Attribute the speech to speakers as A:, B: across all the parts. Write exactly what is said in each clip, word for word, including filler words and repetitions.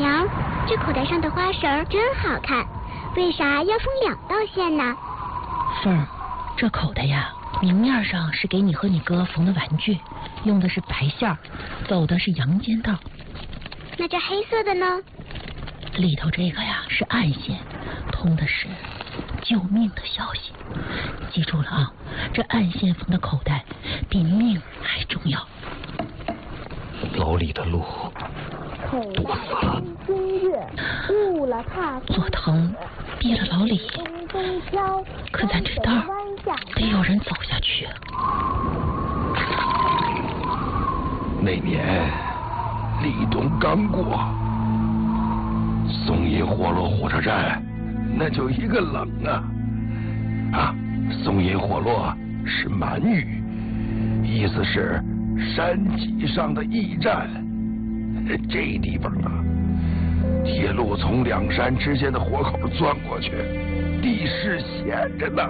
A: 娘，这口袋上的花绳真好看，为啥要缝两道线呢？
B: 凤儿，这口袋呀，明面上是给你和你哥缝的玩具，用的是白线儿，走的是阳间道。
A: 那这黑色的呢？
B: 里头这个呀是暗线，通的是救命的消息。记住了啊，这暗线缝的口袋比命还重要。
C: 牢里的路堵死了，
B: 左藤逼了老李，可咱这道得有人走下去。
D: 那年立冬刚过，松阴火落火车站那就一个冷啊啊！松阴火落是满语，意思是山脊上的驿站。这地方啊，铁路从两山之间的火口钻过去，地势险着呢。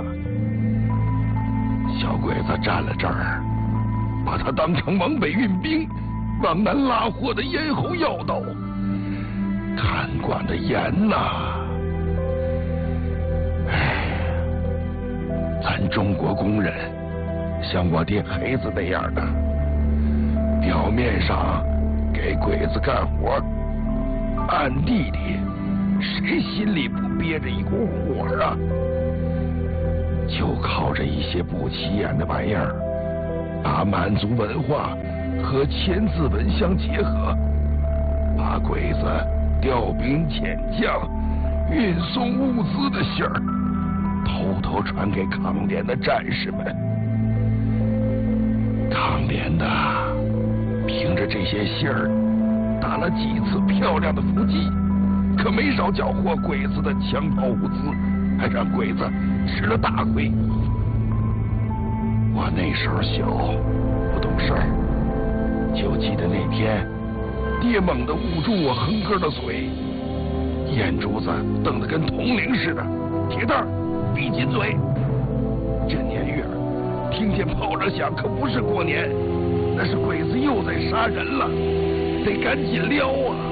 D: 小鬼子占了这儿，把它当成往北运兵、往南拉货的咽喉要道，看管的严呐。唉，咱中国工人像我爹黑子那样的，表面上给鬼子干活，暗地里谁心里不憋着一股火啊？就靠着一些不起眼的玩意儿，把满族文化和千字文相结合，把鬼子调兵遣将、运送物资的信儿偷偷传给抗联的战士们。抗联的凭着这些信儿打了几次漂亮的伏击，可没少缴获鬼子的枪炮物资，还让鬼子吃了大亏。我那时候小，不懂事儿，就记得那天爹猛地捂住我横哥的嘴，眼珠子瞪得跟铜铃似的，铁蛋儿闭紧嘴。这年月听见炮仗响，可不是过年，那是鬼子又在杀人了，得赶紧撩啊！